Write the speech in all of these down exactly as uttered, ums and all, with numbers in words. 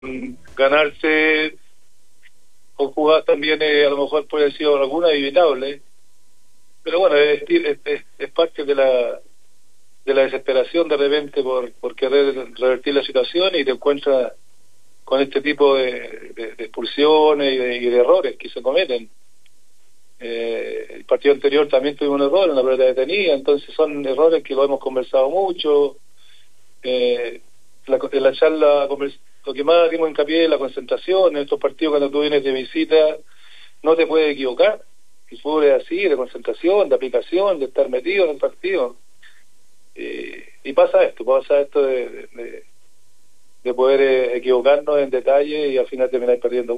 ganarse con jugadas también eh, a lo mejor puede haber sido alguna evitable, pero bueno, es, es, es parte de la de la desesperación de repente por, por querer revertir la situación, y te encuentras con este tipo de, de, de expulsiones y de, y de errores que se cometen. Eh, el partido anterior también tuvimos un error en la pelota detenida, entonces son errores que lo hemos conversado mucho. Eh, la, en la charla, lo que más dimos hincapié es la concentración. En estos partidos, cuando tú vienes de visita, no te puedes equivocar. El fútbol es así, de concentración, de aplicación, de estar metido en el partido. Eh, y pasa esto, pasa esto de, de, de, de poder eh, equivocarnos en detalle y al final terminar perdiendo.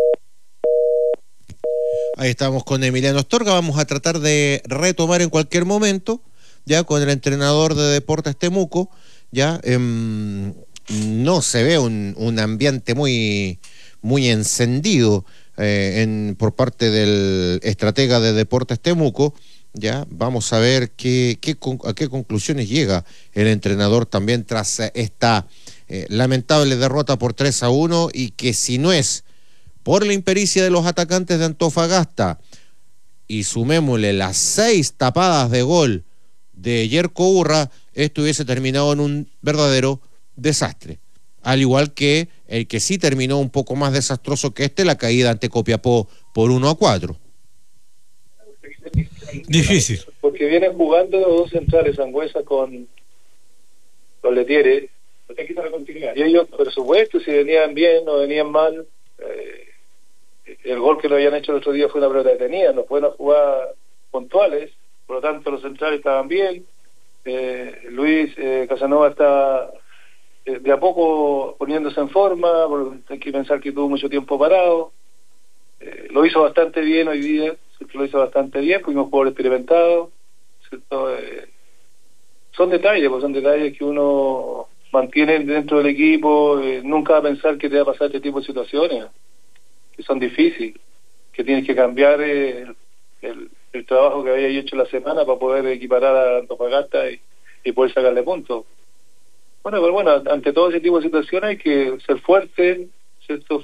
Ahí estamos con Emiliano Astorga. Vamos a tratar de retomar en cualquier momento, ya con el entrenador de Deportes Temuco. Ya eh, no se ve un, un ambiente muy, muy encendido eh, en, por parte del estratega de Deportes Temuco. Ya vamos a ver qué, qué, a qué conclusiones llega el entrenador también tras esta eh, lamentable derrota por tres a uno, y que si no es por la impericia de los atacantes de Antofagasta y sumémosle las seis tapadas de gol de Yerko Urra, esto hubiese terminado en un verdadero desastre, al igual que el que sí terminó un poco más desastroso que este, la caída ante Copiapó por uno a cuatro. Difícil. Porque vienen jugando dos centrales, Sangüesa con, con Letiere. Y ellos, por supuesto, si venían bien o venían mal, eh, el gol que lo habían hecho el otro día fue una pelota detenida, no fueron jugadas puntuales, por lo tanto los centrales estaban bien. Eh, Luis eh, Casanova está eh, de a poco poniéndose en forma, porque hay que pensar que tuvo mucho tiempo parado. Eh, lo hizo bastante bien hoy día, lo hizo bastante bien, fuimos jugadores experimentados, ¿cierto? Eh, son detalles, pues son detalles que uno mantiene dentro del equipo. Eh, nunca va a pensar que te va a pasar este tipo de situaciones, que son difíciles, que tienes que cambiar eh, el, el, el trabajo que había hecho la semana para poder equiparar a Antofagasta y, y poder sacarle puntos. Bueno, pero bueno, ante todo ese tipo de situaciones hay que ser fuerte, ¿cierto?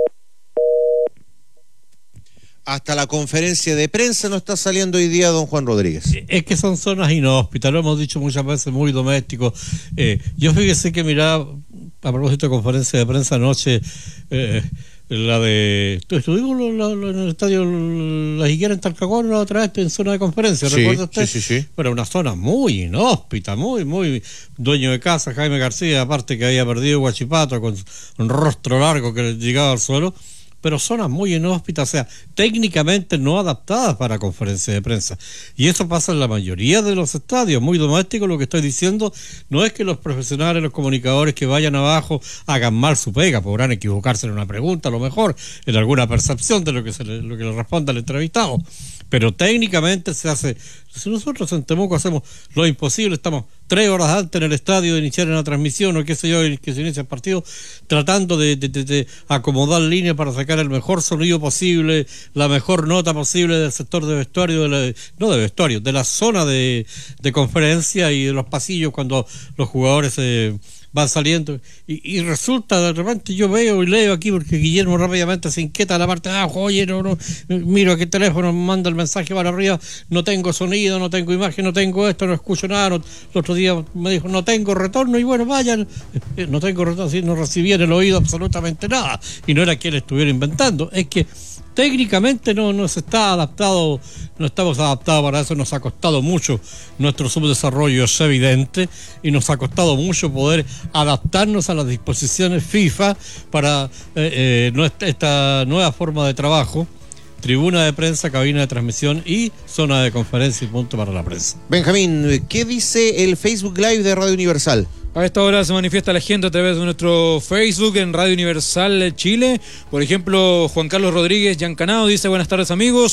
Hasta la conferencia de prensa no está saliendo hoy día don Juan Rodríguez. Es que son zonas inhóspitas, lo hemos dicho muchas veces, muy domésticos. Eh, yo fíjese que miraba, a propósito de conferencia de prensa anoche, eh, la de... Estuvimos lo, lo, en el estadio La Higuera en Talcahuano la otra vez en zona de conferencia, sí, ¿recuerda usted? Sí, sí, sí. Pero una zona muy inhóspita, muy, muy... Dueño de casa, Jaime García, aparte que había perdido Huachipato con un rostro largo que llegaba al suelo. Pero zonas muy inhóspitas, o sea, técnicamente no adaptadas para conferencia de prensa. Y eso pasa en la mayoría de los estadios, muy domésticos. Lo que estoy diciendo no es que los profesionales, los comunicadores que vayan abajo hagan mal su pega, podrán equivocarse en una pregunta, a lo mejor, en alguna percepción de lo que se le, lo que le responda al entrevistado. Pero técnicamente se hace... Si nosotros en Temuco hacemos lo imposible, estamos tres horas antes en el estadio de iniciar una transmisión o qué sé yo, que se inicia el partido, tratando de, de, de, de acomodar líneas para sacar el mejor sonido posible, la mejor nota posible del sector de vestuario, de la, no de vestuario, de la zona de, de conferencia y de los pasillos cuando los jugadores eh, van saliendo, y, y resulta de repente yo veo y leo aquí, porque Guillermo rápidamente se inquieta a la parte de abajo, oye, no, no, miro a qué teléfono, manda el mensaje para arriba, no tengo sonido, no tengo imagen, no tengo esto, no escucho nada. No, el otro día me dijo, no tengo retorno, y bueno, vayan, no tengo retorno, sí, no recibí en el oído absolutamente nada, y no era que él estuviera inventando, es que técnicamente no, no se está adaptado, no estamos adaptados para eso, nos ha costado mucho nuestro subdesarrollo, es evidente, y nos ha costado mucho poder adaptarnos a las disposiciones FIFA para eh, eh, esta nueva forma de trabajo. Tribuna de prensa, cabina de transmisión y zona de conferencia y punto para la prensa. Benjamín, ¿qué dice el Facebook Live de Radio Universal? A esta hora se manifiesta la gente a través de nuestro Facebook en Radio Universal Chile. Por ejemplo, Juan Carlos Rodríguez Yancanao dice: buenas tardes amigos,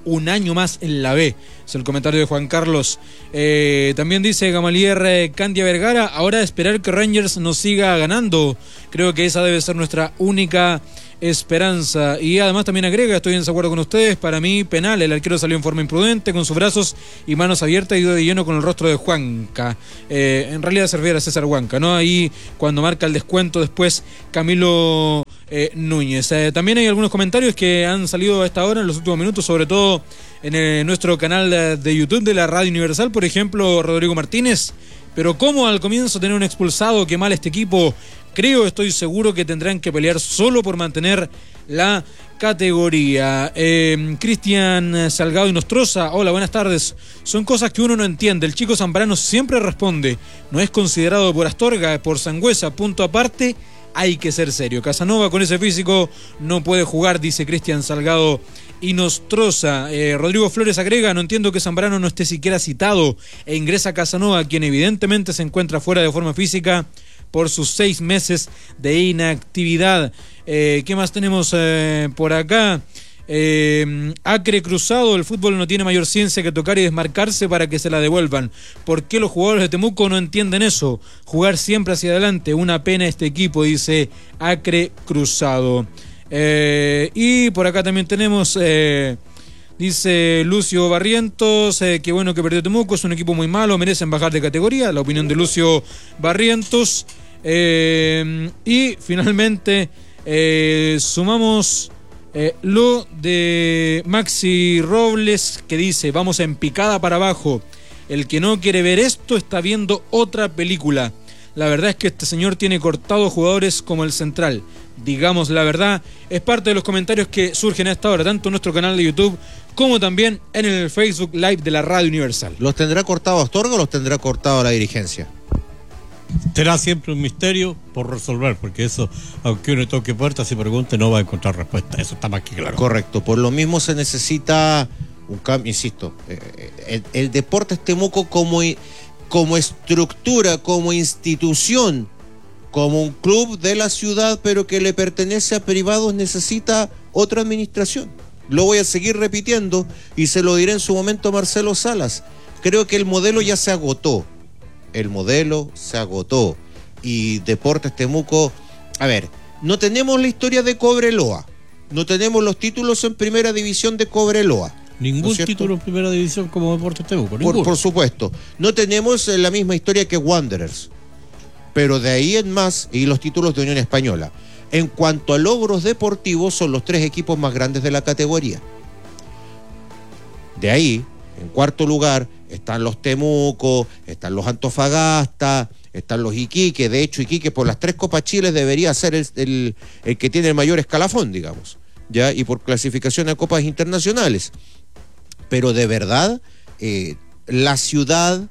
un año más en la B. Es el comentario de Juan Carlos. Eh, también dice Gamalier eh, Candia Vergara, ahora esperar que Rangers nos siga ganando. Creo que esa debe ser nuestra única esperanza. Y además también agrega, estoy en desacuerdo con ustedes, para mí penal, el arquero salió en forma imprudente, con sus brazos y manos abiertas y dio de lleno con el rostro de Juanca. Eh, en realidad servía a César Huanca, ¿no? Ahí cuando marca el descuento después Camilo eh, Núñez. Eh, también hay algunos comentarios que han salido a esta hora en los últimos minutos, sobre todo en eh, nuestro canal de YouTube de la Radio Universal. Por ejemplo, Rodrigo Martínez, pero ¿cómo al comienzo tener un expulsado? Qué mal este equipo. Creo, estoy seguro que tendrán que pelear solo por mantener la categoría. Eh, Cristian Salgado y Nostroza, hola, buenas tardes. Son cosas que uno no entiende. El chico Zambrano siempre responde. No es considerado por Astorga, por Sangüesa, punto aparte. Hay que ser serio. Casanova con ese físico no puede jugar, dice Cristian Salgado y Nostroza. Eh, Rodrigo Flores agrega, no entiendo que Zambrano no esté siquiera citado e ingresa Casanova, quien evidentemente se encuentra fuera de forma física por sus seis meses de inactividad. Eh, ¿Qué más tenemos eh, por acá? Eh, Acre Cruzado, el fútbol no tiene mayor ciencia que tocar y desmarcarse para que se la devuelvan. ¿Por qué los jugadores de Temuco no entienden eso? Jugar siempre hacia adelante, una pena este equipo, dice Acre Cruzado. Eh, y por acá también tenemos... Eh, Dice Lucio Barrientos, eh, que bueno que perdió Temuco, es un equipo muy malo, merecen bajar de categoría, la opinión de Lucio Barrientos. Eh, y finalmente eh, sumamos eh, lo de Maxi Robles, que dice, vamos en picada para abajo, el que no quiere ver esto está viendo otra película. La verdad es que este señor tiene cortados jugadores como el central. Digamos la verdad, es parte de los comentarios que surgen a esta hora, tanto en nuestro canal de YouTube como también en el Facebook Live de la Radio Universal. ¿Los tendrá cortado Astorga o los tendrá cortado la dirigencia? Será siempre un misterio por resolver, porque eso, aunque uno toque puertas y pregunte, no va a encontrar respuesta. Eso está más que claro. Correcto, por lo mismo se necesita un cambio, insisto, eh, el, el Deportes Temuco como, como estructura, como institución, como un club de la ciudad, pero que le pertenece a privados, necesita otra administración. Lo voy a seguir repitiendo y se lo diré en su momento a Marcelo Salas. Creo que el modelo ya se agotó. El modelo se agotó. Y Deportes Temuco, a ver, no tenemos la historia de Cobreloa. No tenemos los títulos en primera división de Cobreloa. Ningún ¿no título en primera división como Deportes Temuco. Por, por supuesto. No tenemos la misma historia que Wanderers. Pero de ahí en más, y los títulos de Unión Española. En cuanto a logros deportivos, son los tres equipos más grandes de la categoría. De ahí, en cuarto lugar, están los Temuco, están los Antofagasta, están los Iquique. De hecho, Iquique por las tres Copas Chile debería ser el, el, el que tiene el mayor escalafón, digamos, ¿ya? Y por clasificación a Copas Internacionales. Pero de verdad, eh, la ciudad,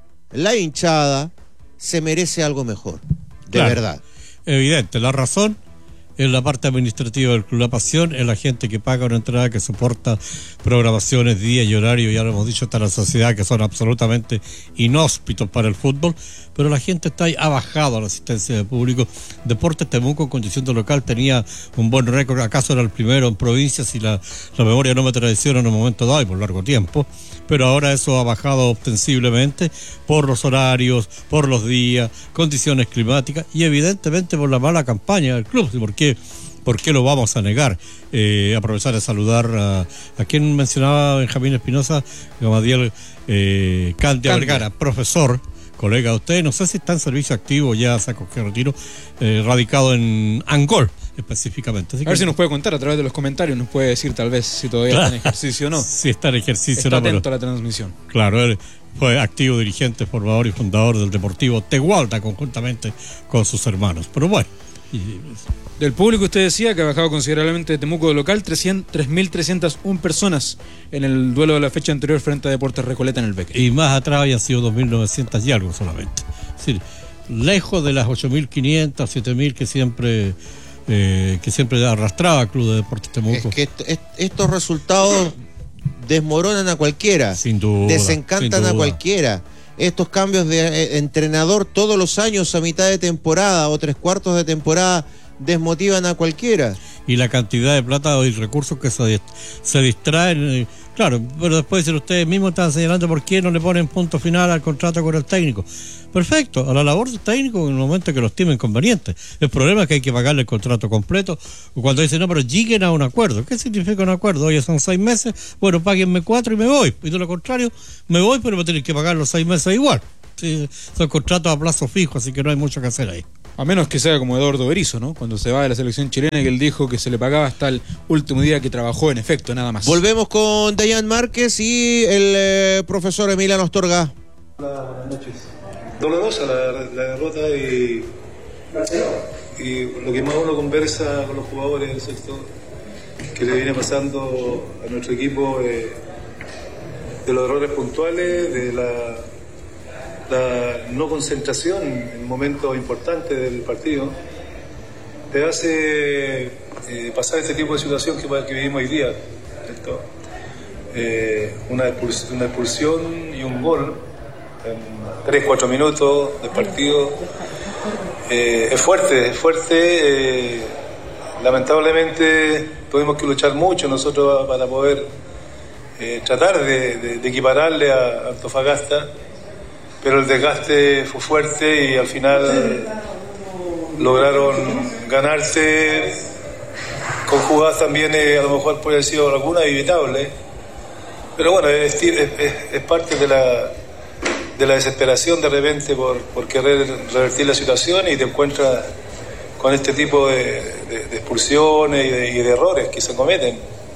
la hinchada, se merece algo mejor. De claro, verdad. Evidente, la razón es la parte administrativa del club. La pasión es la gente que paga una entrada, que soporta programaciones, días y horarios, ya lo hemos dicho, está la sociedad, que son absolutamente inhóspitos para el fútbol, pero la gente está ahí, ha bajado a la asistencia de público. Deportes Temuco en condición de local tenía un buen récord, acaso era el primero en provincias, si la, la memoria no me traiciona en un momento dado y por largo tiempo, pero ahora eso ha bajado ostensiblemente por los horarios, por los días, condiciones climáticas y evidentemente por la mala campaña del club. ¿Por qué, por qué lo vamos a negar? Eh, aprovechar de saludar a, a quien mencionaba Benjamín Espinosa, Gamadiel eh, Candia Vergara, profesor, colega de usted, no sé si está en servicio activo, ya se acogió retiro, eh, radicado en Angol específicamente. Así a ver que, si nos puede contar a través de los comentarios, nos puede decir tal vez si todavía claro, está en ejercicio o no. Si está en ejercicio. Está no, atento pero, a la transmisión. Claro, él fue activo dirigente, formador y fundador del Deportivo Tegualda conjuntamente con sus hermanos. Pero bueno. Y, del público usted decía que ha bajado considerablemente de Temuco de local, tres mil trescientas una personas en el duelo de la fecha anterior frente a Deportes Recoleta en el Beque. Y más atrás habían sido dos mil novecientos y algo solamente. Es decir, lejos de las ocho mil quinientos, siete mil que siempre eh, que siempre arrastraba el Club de Deportes Temuco. Es que est- est- estos resultados desmoronan a cualquiera, sin duda, desencantan sin duda. a cualquiera. Estos cambios de eh, entrenador todos los años a mitad de temporada o tres cuartos de temporada desmotivan a cualquiera. Y la cantidad de plata y recursos que se, se distraen, eh, Claro, pero después si ustedes mismos están señalando por qué no le ponen punto final al contrato con el técnico. Perfecto, a la labor del técnico en el momento que lo estimen conveniente. El problema es que hay que pagarle el contrato completo. Cuando dicen, no, pero lleguen a un acuerdo. ¿Qué significa un acuerdo? Oye, son seis meses, bueno, páguenme cuatro y me voy. Y de lo contrario, me voy, pero me tienen que pagar los seis meses igual. Sí, son contratos a plazo fijo, así que no hay mucho que hacer ahí. A menos que sea como Eduardo Berizzo, ¿no? Cuando se va de la selección chilena, que él dijo que se le pagaba hasta el último día que trabajó, en efecto, nada más. Volvemos con Dayan Márquez y el eh, profesor Emiliano Astorga. Hola, buenas noches. Dolorosa la, la derrota y, y lo que más uno conversa con los jugadores, ¿cierto? Que le viene pasando a nuestro equipo eh, de los errores puntuales, de la, la no concentración en momentos importantes del partido, te hace eh, pasar este tipo de situación que, que vivimos hoy día, ¿cierto? Eh, una, expulsión, una expulsión y un gol en tres cuatro minutos del partido. Eh, es fuerte, es fuerte. Eh, lamentablemente tuvimos que luchar mucho nosotros para poder eh, tratar de, de, de equipararle a Antofagasta, pero el desgaste fue fuerte y al final lograron ganarse con jugadas también, eh, a lo mejor puede haber sido alguna evitable, pero bueno, es, es, es parte de la de la desesperación de repente por, por querer revertir la situación y te encuentras con este tipo de, de, de expulsiones y de, y de errores que se cometen.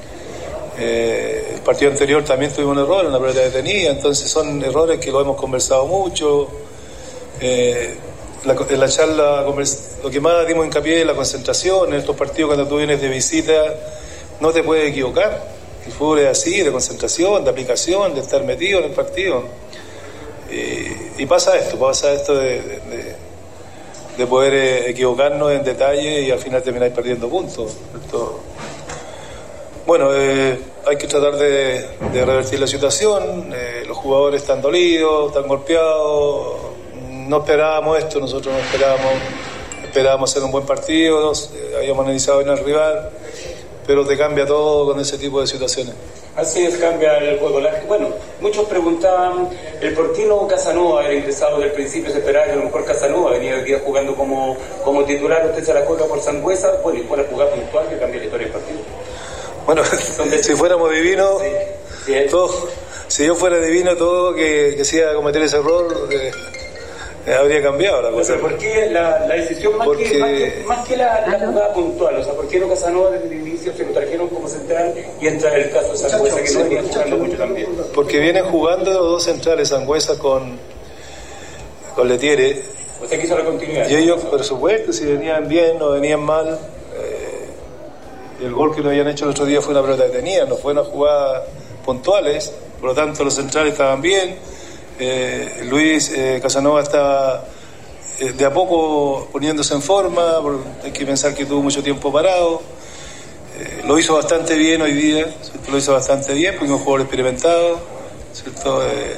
Eh, el partido anterior también tuvimos un error, una pelota detenida, entonces son errores que lo hemos conversado mucho. Eh, la, en la charla lo que más dimos hincapié es la concentración. En estos partidos, cuando tú vienes de visita, no te puedes equivocar. El fútbol es así, de concentración, de aplicación, de estar metido en el partido. Y, y pasa esto, pasa esto de, de, de poder eh, equivocarnos en detalle y al final terminar perdiendo puntos. Esto, bueno, eh, hay que tratar de, de revertir la situación. Eh, los jugadores están dolidos, están golpeados. No esperábamos esto, nosotros no esperábamos, esperábamos hacer un buen partido, eh, habíamos analizado bien al rival, pero te cambia todo con ese tipo de situaciones. Así es, cambia el juego. Bueno, muchos preguntaban el por qué no Casanova haber ingresado desde el principio. Se esperaba que a lo mejor Casanova venía hoy día jugando como, como titular. Usted se la juega por Sangüesa. Bueno, y fue la jugada puntual que cambia la historia del partido. Bueno, si fuéramos divinos, sí, sí, todo, si yo fuera divino, todo que, que se iba a cometer ese error, eh, eh, habría cambiado la cosa. Pero ¿por qué la, la decisión más Porque... que, más que, más que la, la jugada puntual? O sea, ¿por qué no Casanova desde el inicio se lo trajeron como central y entra el caso de Sangüesa, que no venía jugando mucho también? Porque vienen jugando los dos centrales, Sangüesa con, con Letiere. ¿Usted quiso la continuidad? Y ellos, por supuesto, si venían bien o venían mal. Eh, el gol que nos habían hecho el otro día fue una pelota detenida, no fue una jugada puntuales, por lo tanto los centrales estaban bien. Eh, Luis eh, Casanova está eh, de a poco poniéndose en forma, por, hay que pensar que tuvo mucho tiempo parado, eh, lo hizo bastante bien hoy día, ¿cierto? Lo hizo bastante bien porque es un jugador experimentado, ¿cierto? Eh,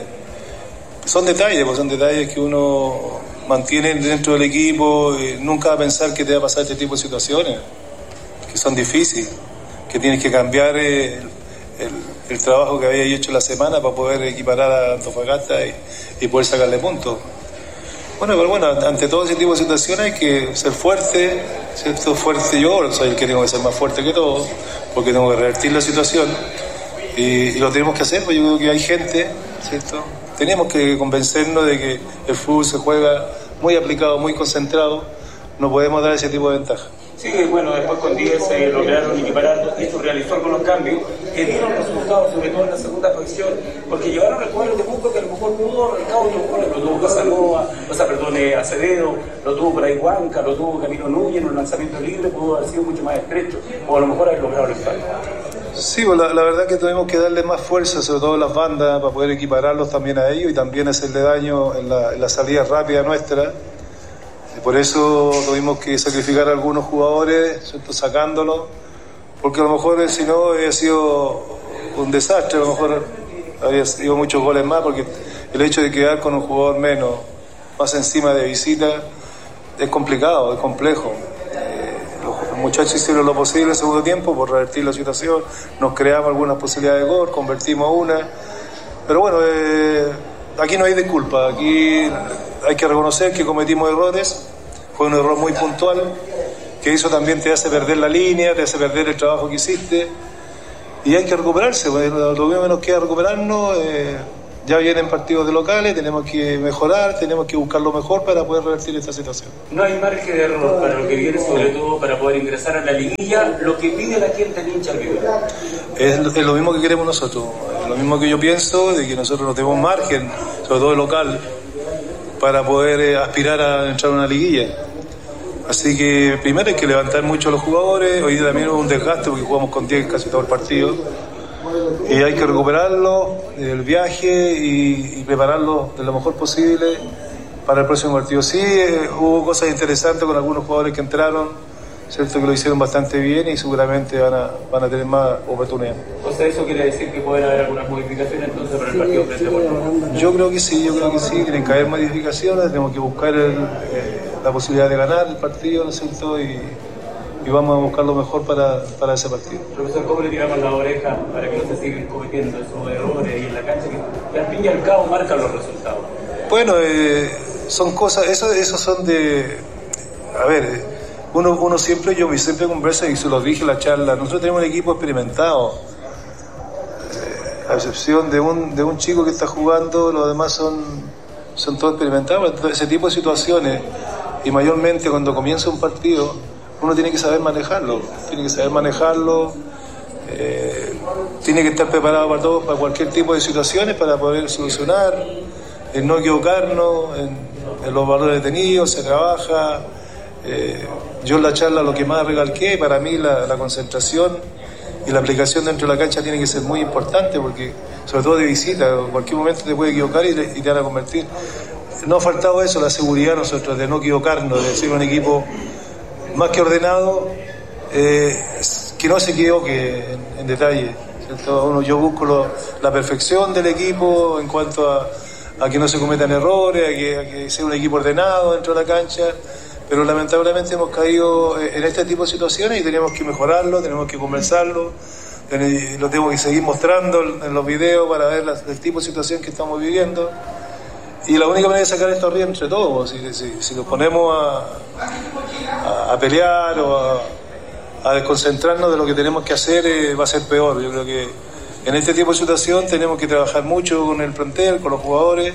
son detalles, pues son detalles que uno mantiene dentro del equipo, y nunca va a pensar que te va a pasar este tipo de situaciones, que son difíciles, que tienes que cambiar eh, el el trabajo que había hecho la semana para poder equiparar a Antofagasta y, y poder sacarle puntos. Bueno, pero bueno, ante todo ese tipo de situaciones hay que ser fuerte, ¿cierto? Fuerte yo, soy el que tengo que ser más fuerte que todo, porque tengo que revertir la situación y, y lo tenemos que hacer, porque yo creo que hay gente, ¿cierto? Tenemos que convencernos de que el fútbol se juega muy aplicado, muy concentrado, no podemos dar ese tipo de ventaja. Sí, bueno, después con diez se lograron equiparar, esto realizó algunos cambios que dieron resultados, sobre todo en la segunda posición, porque llevaron al cuadro de Temuco que a lo mejor pudo arrancar otros goles, lo tuvo Casanova, o sea, perdón, eh, Acevedo, lo tuvo por ahí Huanca, lo tuvo Camilo Núñez en un lanzamiento libre, pudo haber sido mucho más estrecho, o a lo mejor haber logrado el empate. Sí, pues la, la verdad que tuvimos que darle más fuerza, sobre todo en las bandas, para poder equipararlos también a ellos y también hacerle daño en la, en la salida rápida nuestra. Por eso tuvimos que sacrificar a algunos jugadores, ¿cierto? Sacándolos, porque a lo mejor si no había sido un desastre, a lo mejor habría sido muchos goles más, porque el hecho de quedar con un jugador menos, más encima de visita, es complicado, es complejo. Eh, los, los muchachos hicieron lo posible en el segundo tiempo por revertir la situación, nos creamos algunas posibilidades de gol, convertimos una, pero bueno, eh, aquí no hay disculpa, aquí hay que reconocer que cometimos errores, fue un error muy puntual, que eso también te hace perder la línea, te hace perder el trabajo que hiciste, y hay que recuperarse, pues, lo único que nos queda recuperarnos, eh, ya vienen partidos de locales, tenemos que mejorar, tenemos que buscar lo mejor para poder revertir esta situación. No hay margen de error para lo que viene, sobre todo para poder ingresar a la liguilla, lo que pide la gente del hincha albirrojo. Es, es lo mismo que queremos nosotros, es lo mismo que yo pienso, de que nosotros no tenemos margen, sobre todo el local, para poder eh, aspirar a entrar a una liguilla. Así que primero hay que levantar mucho a los jugadores, hoy día también hubo un desgaste porque jugamos con diez casi todo el partido. Y hay que recuperarlo, el viaje y, y prepararlo de lo mejor posible para el próximo partido. Sí, eh, hubo cosas interesantes con algunos jugadores que entraron, cierto que lo hicieron bastante bien y seguramente van a, van a tener más oportunidades. O sea, ¿eso quiere decir que pueden haber algunas modificaciones entonces para el partido frente a Puerto Montt? Yo creo que sí, yo creo que sí, tienen que haber modificaciones, tenemos que buscar el, eh, la posibilidad de ganar el partido, ¿no es cierto? Y, y vamos a buscar lo mejor para, para ese partido. Profesor, ¿cómo le tiramos la oreja para que no se sigan cometiendo esos errores y en la cancha que, que al fin y al cabo marcan los resultados? Bueno, eh, son cosas, eso, eso son de, a ver, uno, uno siempre, yo siempre converso y se lo dije en la charla, nosotros tenemos un equipo experimentado, eh, a excepción de un, de un chico que está jugando, los demás son, son todos experimentados. Entonces, ese tipo de situaciones, y mayormente cuando comienza un partido, uno tiene que saber manejarlo, tiene que saber manejarlo, eh, tiene que estar preparado para todo, para cualquier tipo de situaciones, para poder solucionar, en no equivocarnos, en, en los valores detenidos, se trabaja. Eh, yo en la charla lo que más recalqué, para mí la, la concentración y la aplicación dentro de la cancha tiene que ser muy importante, porque sobre todo de visita, en cualquier momento te puedes equivocar y te, y te van a convertir. No ha faltado eso, la seguridad nosotros, de no equivocarnos, de ser un equipo más que ordenado, eh, que no se equivoque en, en detalle, ¿cierto? Uno, yo busco lo, la perfección del equipo en cuanto a, a que no se cometan errores, a que, a que sea un equipo ordenado dentro de la cancha, pero lamentablemente hemos caído en este tipo de situaciones y tenemos que mejorarlo, tenemos que conversarlo, lo tengo que seguir mostrando en los videos para ver la, el tipo de situación que estamos viviendo. Y la única manera de sacar esto arriba entre todos, si, si, si nos ponemos a, a, a pelear o a, a desconcentrarnos de lo que tenemos que hacer, eh, va a ser peor. Yo creo que en este tipo de situación tenemos que trabajar mucho con el plantel, con los jugadores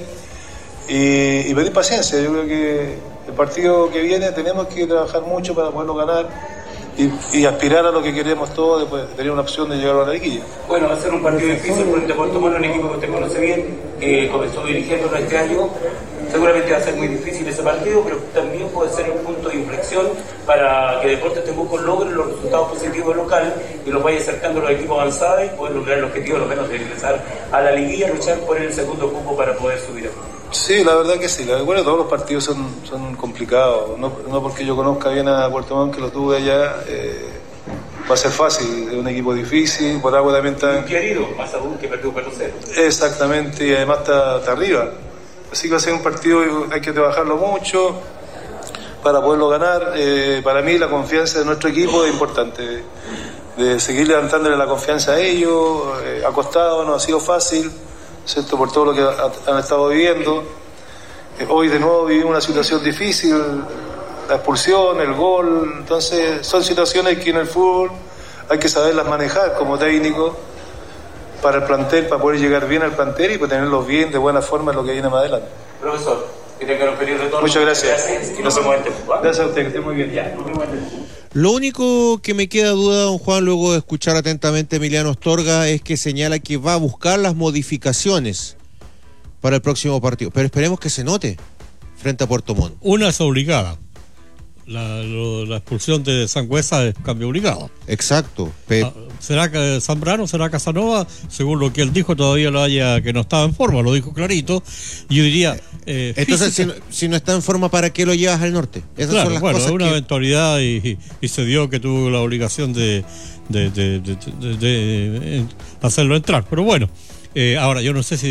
y, y pedir paciencia. Yo creo que el partido que viene tenemos que trabajar mucho para poderlo ganar y, y aspirar a lo que queremos todos, después de tener una opción de llegar a la liguilla. Bueno, va a ser un partido difícil frente a Puerto Montt, un equipo que usted conoce bien, que comenzó dirigiéndolo este año. Seguramente va a ser muy difícil ese partido, pero también puede ser un punto de inflexión para que Deportes Temuco logre los resultados positivos local y los vaya acercando a los equipos avanzados y poder lograr el objetivo, lo menos, de ingresar a la liguilla, luchar por el segundo cupo para poder subir a fútbol. Sí, la verdad que sí. Bueno, todos los partidos son, son complicados. No, no porque yo conozca bien a Puerto Montt, que lo tuve allá, eh, va a ser fácil. Es un equipo difícil. Por algo también está. Muy querido, más aún que perdió cuatro cero. Exactamente, y además está, está arriba. Así que va a ser un partido, hay que trabajarlo mucho para poderlo ganar. Eh, para mí, la confianza de nuestro equipo es importante. De seguir levantándole la confianza a ellos. Eh, ha costado, no ha sido fácil, ¿cierto? Por todo lo que han estado viviendo. Eh, hoy de nuevo vivimos una situación difícil, la expulsión, el gol. Entonces son situaciones que en el fútbol hay que saberlas manejar como técnico para el plantel, para poder llegar bien al plantel y para tenerlos bien, de buena forma, en lo que viene más adelante. Profesor, que tenga un feliz retorno. Muchas gracias. Gracias, y nos vemos en Temuco. Gracias a usted, que esté muy bien. Ya, nos vemos en Temuco. Lo único que me queda duda, don Juan, luego de escuchar atentamente a Emiliano Astorga, es que señala que va a buscar las modificaciones para el próximo partido. Pero esperemos que se note frente a Puerto Montt. Una es obligada. La, lo, la expulsión de Sangüesa es cambio obligado. Exacto. Pe- Ah, ¿será que Zambrano, será Casanova? Según lo que él dijo, todavía lo haya, que no estaba en forma, lo dijo clarito. Yo diría... Eh, Entonces, si física... no, si no está en forma, ¿para qué lo llevas al norte? Esas claro, son las bueno, es cosas una que... eventualidad y, y, y se dio que tuvo la obligación de, de, de, de, de, de, de hacerlo entrar. Pero bueno, eh, ahora yo no sé si...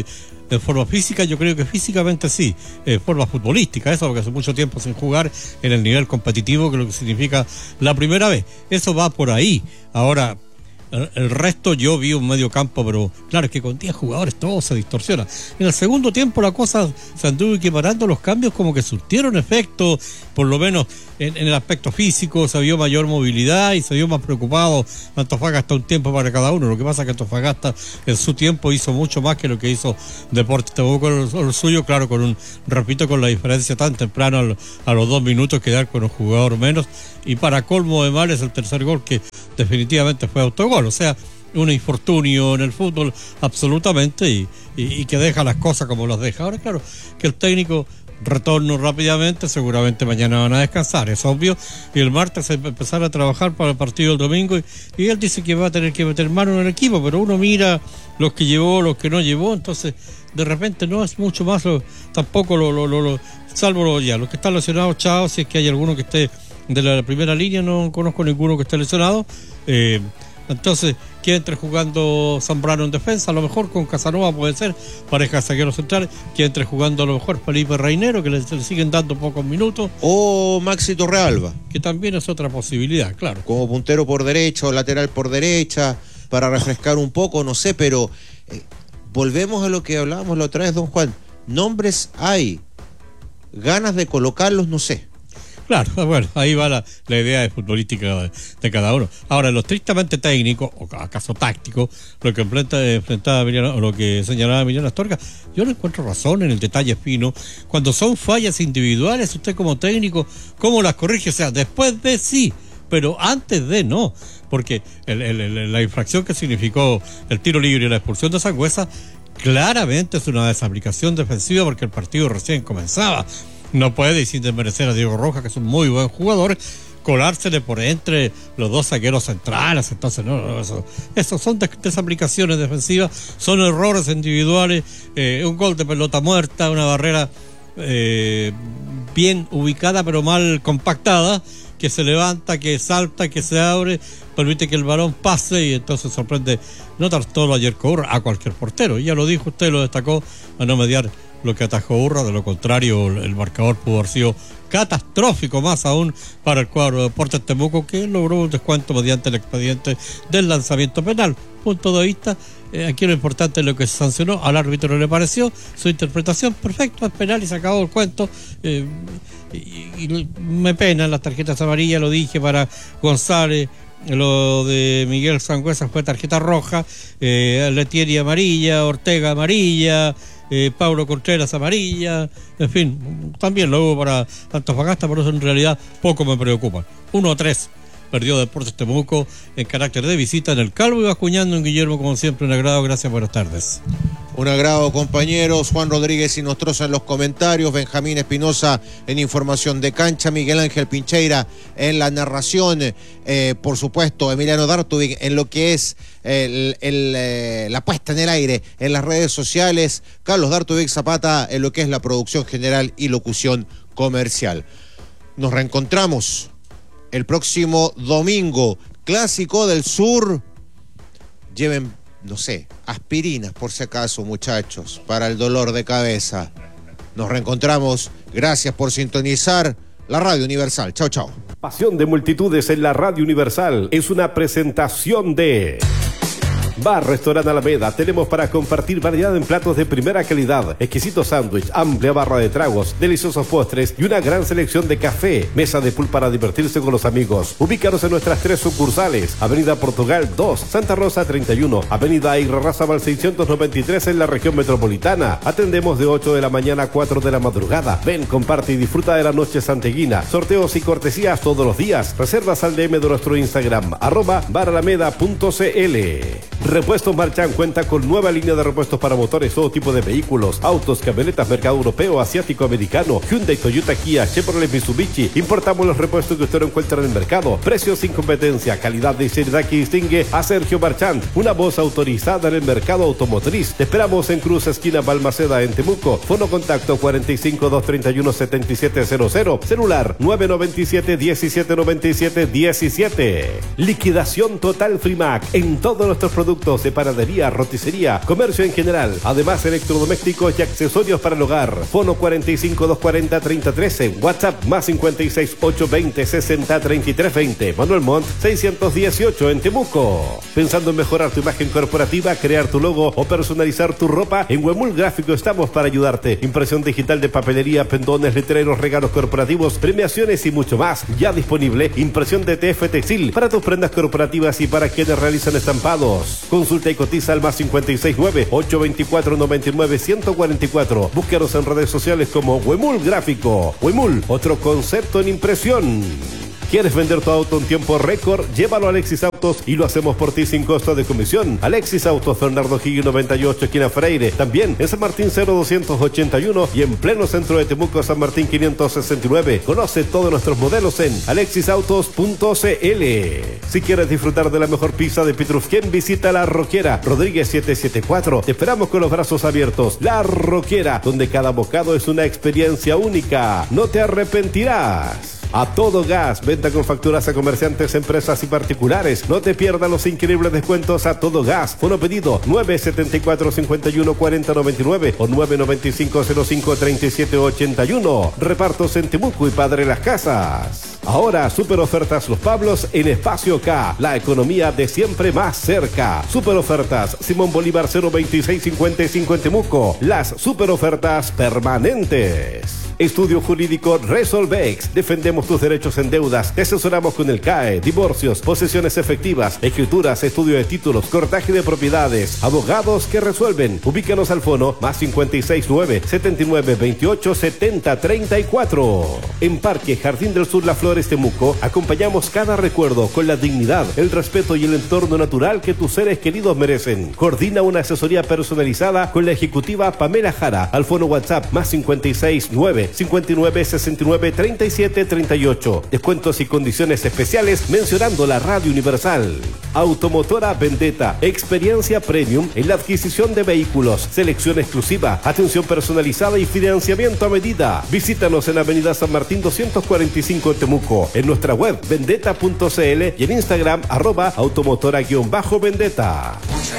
En forma física, yo creo que físicamente sí, en forma futbolística, eso porque hace mucho tiempo sin jugar en el nivel competitivo, que es lo que significa la primera vez. Eso va por ahí. Ahora, el resto yo vi un medio campo, pero claro, es que con diez jugadores todo se distorsiona. En el segundo tiempo la cosa se anduvo equiparando, los cambios como que surtieron efecto, por lo menos en, en el aspecto físico se vio mayor movilidad y se vio más preocupado Antofagasta un tiempo para cada uno. Lo que pasa es que Antofagasta en su tiempo hizo mucho más que lo que hizo Deportes Temuco con lo suyo, claro, con un, repito, con la diferencia tan temprano al, a los dos minutos quedar con un jugador menos, y para colmo de males el tercer gol que definitivamente fue autogol, o sea, un infortunio en el fútbol absolutamente, y, y, y que deja las cosas como las deja. Ahora claro, que el técnico retorno rápidamente, seguramente mañana van a descansar, es obvio, y el martes empezar a trabajar para el partido del domingo, y, y él dice que va a tener que meter mano en el equipo, pero uno mira los que llevó, los que no llevó, entonces de repente no es mucho más, lo, tampoco lo, lo, lo, lo salvo lo, ya, los que están lesionados, chao, si es que hay alguno que esté de la primera línea, no conozco ninguno que esté lesionado. Eh, entonces, que entre jugando Zambrano en defensa, a lo mejor con Casanova puede ser, pareja de zagueros centrales, que entre jugando a lo mejor Felipe Reinero, que le, le siguen dando pocos minutos. O Maxi Torrealba. Que también es otra posibilidad, claro. Como puntero por derecha o lateral por derecha, para refrescar un poco, no sé, pero eh, volvemos a lo que hablábamos la otra vez, don Juan. Nombres hay, ganas de colocarlos, no sé. Claro, bueno, ahí va la, la idea de futbolística de, de cada uno. Ahora, lo estrictamente técnico, o acaso táctico, lo que enfrenta, enfrentaba Emiliano, o lo que señalaba Emiliano Astorga, yo no encuentro razón en el detalle fino. Cuando son fallas individuales, usted como técnico, ¿cómo las corrige? O sea, después de sí, pero antes de no, porque el, el, el, la infracción que significó el tiro libre y la expulsión de Sangüesa claramente es una desaplicación defensiva, porque el partido recién comenzaba. No puede, y sin desmerecer a Diego Rojas, que es un muy buen jugador, colársele por entre los dos zagueros centrales. Entonces, no, no eso, eso son des- desaplicaciones defensivas, son errores individuales, eh, un gol de pelota muerta, una barrera eh, bien ubicada pero mal compactada, que se levanta, que salta, que se abre, permite que el balón pase, y entonces sorprende no tan solo a Jerko Urra, a cualquier portero. Ya lo dijo usted, lo destacó, a no mediar lo que atajó Urra. De lo contrario, el marcador pudo haber sido catastrófico, más aún para el cuadro de Deportes Temuco, que logró un descuento mediante el expediente del lanzamiento penal. Punto de vista, eh, aquí lo importante es lo que se sancionó, al árbitro le pareció, su interpretación, perfecto, es penal y se acabó el cuento. eh, y, y me pena las tarjetas amarillas, lo dije, para González. Lo de Miguel Sangüesa fue tarjeta roja, eh, Letieri amarilla, Ortega amarilla, eh, Pablo Contreras amarilla, en fin, también lo hubo para Antofagasta, por eso en realidad poco me preocupa. uno a tres perdió Deportes Temuco en carácter de visita en el Calvo, y Bascuñando en Guillermo, como siempre, un agrado. Gracias, buenas tardes. Un agrado, compañeros. Juan Rodríguez y Nostroza en los comentarios, Benjamín Espinosa en información de cancha, Miguel Ángel Pincheira en la narración, eh, por supuesto Emiliano Dartubig en lo que es el, el, eh, la puesta en el aire en las redes sociales, Carlos Dartubig Zapata en lo que es la producción general y locución comercial. Nos reencontramos el próximo domingo, Clásico del Sur. Lleven, no sé, aspirinas por si acaso, muchachos, para el dolor de cabeza. Nos reencontramos. Gracias por sintonizar la Radio Universal. Chao, chao. Pasión de multitudes en la Radio Universal es una presentación de Bar Restaurante Alameda. Tenemos para compartir variedad en platos de primera calidad, exquisito sándwich, amplia barra de tragos, deliciosos postres y una gran selección de café. Mesa de pool para divertirse con los amigos. Ubícanos en nuestras tres sucursales: Avenida Portugal dos, Santa Rosa treinta y uno, Avenida Irarrázaval seiscientos noventa y tres en la región metropolitana. Atendemos de ocho de la mañana a cuatro de la madrugada. Ven, comparte y disfruta de la noche santeguina. Sorteos y cortesías todos los días. Reservas al D M de nuestro Instagram, arroba baralameda punto cl. Repuestos Marchand cuenta con nueva línea de repuestos para motores, todo tipo de vehículos, autos, camionetas, mercado europeo, asiático, americano, Hyundai, Toyota, Kia, Chevrolet, Mitsubishi. Importamos los repuestos que usted no encuentra en el mercado. Precios sin competencia, calidad y seriedad que distingue a Sergio Marchand, una voz autorizada en el mercado automotriz. Te esperamos en Cruz Esquina Balmaceda en Temuco. Fono contacto cuarenta y cinco, doscientos treinta y uno, setenta y siete cero cero. Celular nueve noventa y siete, diecisiete noventa y siete diecisiete. Liquidación total Frimac en todos nuestros productos productos de panadería, roticería, comercio en general. Además, electrodomésticos y accesorios para el hogar. Fono cuarenta y cinco, doscientos cuarenta, treinta trece. WhatsApp más cincuenta y seis, ochocientos veinte, sesenta, treinta y tres veinte. Manuel Montt seiscientos dieciocho en Temuco. Pensando en mejorar tu imagen corporativa, crear tu logo o personalizar tu ropa, en Huemul Gráfico estamos para ayudarte. Impresión digital de papelería, pendones, letreros, regalos corporativos, premiaciones y mucho más. Ya disponible impresión de T F Textil para tus prendas corporativas y para quienes realizan estampados. Consulta y cotiza al más cincuenta y seis, nueve, ochocientos veinticuatro, noventa y nueve, ciento cuarenta y cuatro. Búscanos en redes sociales como Huemul Gráfico. Huemul, otro concepto en impresión. ¿Quieres vender tu auto en tiempo récord? Llévalo a Alexis Autos y lo hacemos por ti sin costo de comisión. Alexis Autos, Bernardo Higgins noventa y ocho, esquina Freire. También en San Martín cero doscientos ochenta y uno y en pleno centro de Temuco, San Martín quinientos sesenta y nueve. Conoce todos nuestros modelos en alexis autos punto c l. Si quieres disfrutar de la mejor pizza de Pitrufquén, visita La Roquera, Rodríguez setecientos setenta y cuatro. Te esperamos con los brazos abiertos. La Roquera, donde cada bocado es una experiencia única. No te arrepentirás. A Todo Gas, venta con facturas a comerciantes, empresas y particulares. No te pierdas los increíbles descuentos a Todo Gas. Fono pedido nueve setenta y cuatro, cincuenta y uno, cuarenta, noventa y nueve o nueve noventa y cinco, cero cinco, treinta y siete ochenta y uno. Repartos en Temuco y Padre Las Casas. Ahora, super ofertas Los Pablos en Espacio K. La economía de siempre más cerca. Super ofertas Simón Bolívar cero veintiséis cincuenta y cinco en Temuco. Las super ofertas permanentes. Estudio Jurídico Resolvex. Defendemos tus derechos en deudas. Te asesoramos con el C A E, divorcios, posesiones efectivas, escrituras, estudio de títulos, cortaje de propiedades. Abogados que resuelven. Ubícanos al fono más cincuenta y seis, nueve, setenta y nueve, veintiocho, setenta, treinta y cuatro. En Parque Jardín del Sur Las Flores, Temuco, acompañamos cada recuerdo con la dignidad, el respeto y el entorno natural que tus seres queridos merecen. Coordina una asesoría personalizada con la ejecutiva Pamela Jara. Al fono WhatsApp más cincuenta y seis, nueve, cincuenta y nueve, sesenta y nueve, treinta y siete, treinta y ocho. Descuentos y condiciones especiales mencionando la Radio Universal. Automotora Vendetta, experiencia premium en la adquisición de vehículos, selección exclusiva, atención personalizada y financiamiento a medida. Visítanos en Avenida San Martín doscientos cuarenta y cinco en Temuco, en nuestra web vendetta punto c l y en Instagram arroba automotora-vendetta.